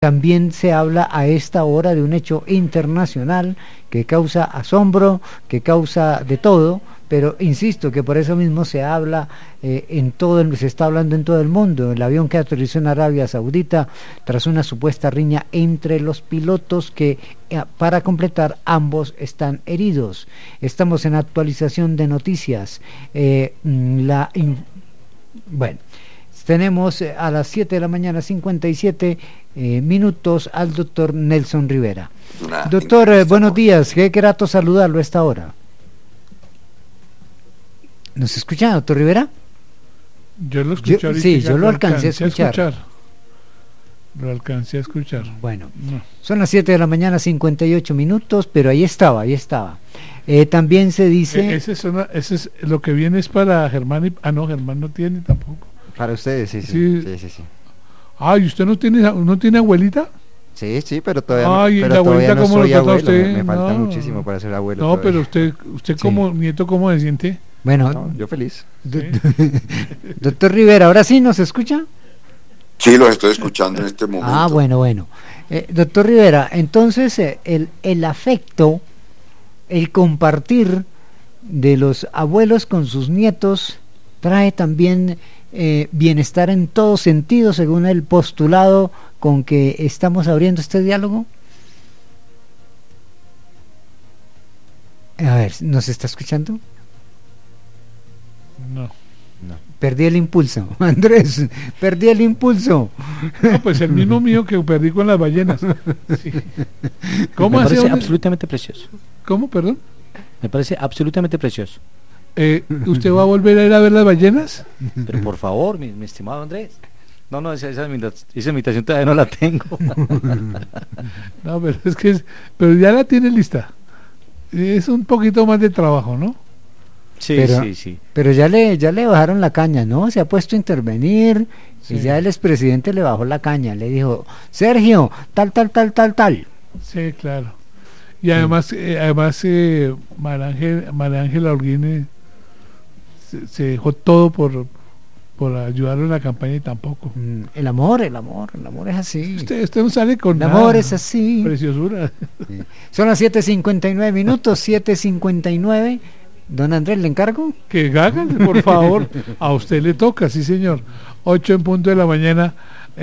También se habla a esta hora de un hecho internacional que causa asombro, que causa de todo, pero insisto que por eso mismo se habla se está hablando en todo el mundo. El avión que aterrizó en Arabia Saudita tras una supuesta riña entre los pilotos que, para completar, ambos están heridos. Estamos en actualización de noticias. Bueno. Tenemos a las 7 de la mañana 57 minutos al doctor Nelson Rivera. Doctor, buenos días, qué grato saludarlo a esta hora. ¿Nos escucha, doctor Rivera? Yo lo escuché ahorita. Sí, yo lo alcancé a escuchar. Lo alcancé a escuchar. Bueno, no. Son las 7 de la mañana 58 minutos, pero ahí estaba. También se dice... Ese es lo que viene es para Germán. No, Germán no tiene tampoco. Para ustedes, sí. Ay, ¿usted no tiene abuelita? Sí, pero todavía Ay, pero la abuelita, todavía no ¿cómo soy lo trata abuelo, usted? me falta muchísimo para ser abuelo. No, todavía. pero usted como nieto, ¿cómo se siente? Bueno, no, yo feliz. ¿Sí? Doctor Rivera, ¿ahora sí nos escucha? Sí, los estoy escuchando en este momento. Bueno. Doctor Rivera, entonces el afecto, el compartir de los abuelos con sus nietos trae también bienestar en todo sentido, según el postulado con que estamos abriendo este diálogo. A ver, ¿nos está escuchando? No. Perdí el impulso, Andrés, perdí el impulso. No, pues el mismo mío que perdí con las ballenas. Sí. ¿Cómo me parece absolutamente precioso? ¿Cómo, perdón? Me parece absolutamente precioso. ¿Usted va a volver a ir a ver las ballenas? Pero por favor, mi estimado Andrés. No, esa invitación todavía no la tengo. No, pero ya la tiene lista. Es un poquito más de trabajo, ¿no? Sí. Pero ya le bajaron la caña, ¿no? Se ha puesto a intervenir, sí. Y ya el expresidente le bajó la caña, le dijo, Sergio, tal. Sí, claro. Y además María Ángela Holguín se dejó todo por ayudarlo en la campaña y tampoco. El amor es así. Usted no sale con el nada. Amor es así. Preciosura. Sí. Son las 7:59 minutos, 7:59. Don Andrés, ¿le encargo? Que háganle, por favor. A usted le toca, sí señor. 8 en punto de la mañana.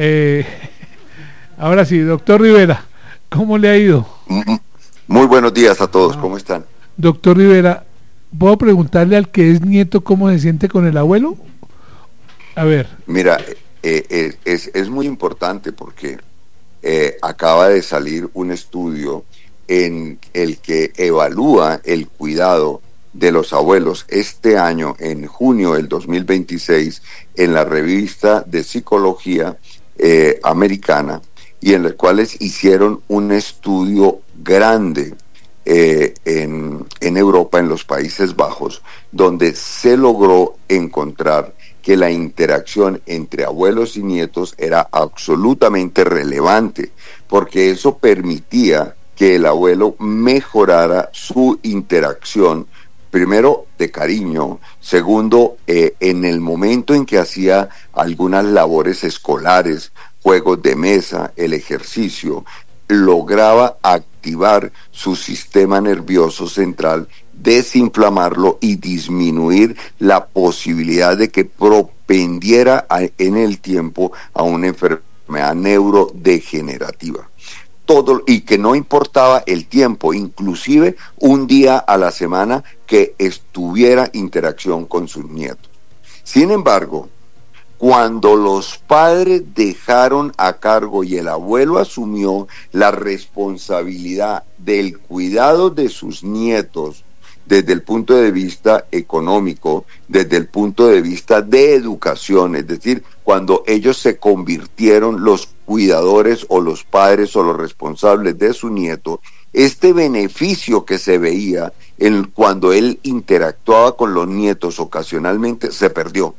Ahora sí, doctor Rivera, ¿cómo le ha ido? Muy buenos días a todos, ¿cómo están? Doctor Rivera, ¿puedo preguntarle al que es nieto cómo se siente con el abuelo? A ver. Mira, es muy importante porque acaba de salir un estudio en el que evalúa el cuidado de los abuelos este año, en junio del 2026, en la revista de psicología americana, y en los cuales hicieron un estudio grande en Europa, en los Países Bajos, donde se logró encontrar que la interacción entre abuelos y nietos era absolutamente relevante, porque eso permitía que el abuelo mejorara su interacción, primero de cariño, segundo en el momento en que hacía algunas labores escolares, juegos de mesa, el ejercicio, lograba activar su sistema nervioso central, desinflamarlo y disminuir la posibilidad de que propendiera en el tiempo a una enfermedad neurodegenerativa. Todo, y que no importaba el tiempo, inclusive un día a la semana que estuviera interacción con sus nietos. Sin embargo, cuando los padres dejaron a cargo y el abuelo asumió la responsabilidad del cuidado de sus nietos desde el punto de vista económico, desde el punto de vista de educación, es decir, cuando ellos se convirtieron los cuidadores o los padres o los responsables de su nieto, este beneficio que se veía cuando él interactuaba con los nietos ocasionalmente se perdió,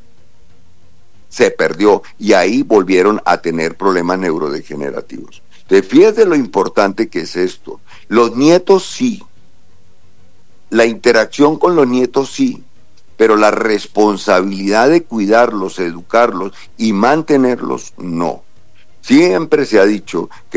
y ahí volvieron a tener problemas neurodegenerativos. Entonces, fíjate lo importante que es esto. Los nietos sí, la interacción con los nietos sí, pero la responsabilidad de cuidarlos, educarlos y mantenerlos no. Siempre se ha dicho que